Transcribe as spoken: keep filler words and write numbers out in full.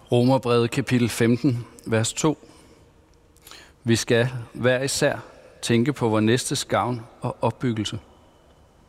Romerbrevet kapitel femten, vers to. Vi skal hver især tænke på vor næstes gavn og opbyggelse.